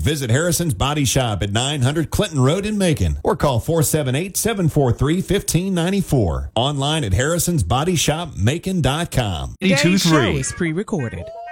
visit Harrison's Body Shop at 900 Clinton Road in Macon or call 478-743-1594. Online at harrisonsbodyshopmacon.com. Today's show is pre-recorded.